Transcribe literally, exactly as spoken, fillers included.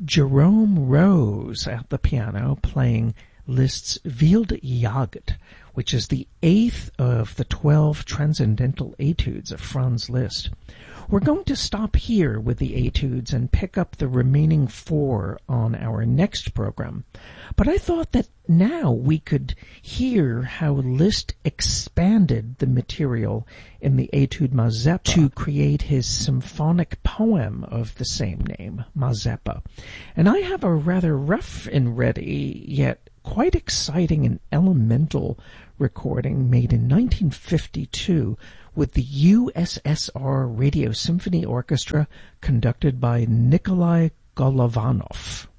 Jerome Rose at the piano playing Liszt's Wilde Jagd, which is the eighth of the twelve transcendental etudes of Franz Liszt. We're going to stop here with the etudes and pick up the remaining four on our next program. But I thought that now we could hear how Liszt expanded the material in the etude Mazeppa to create his symphonic poem of the same name, Mazeppa. And I have a rather rough and ready, yet quite exciting and elemental recording made in nineteen fifty-two with the U S S R Radio Symphony Orchestra conducted by Nikolai Golovanov.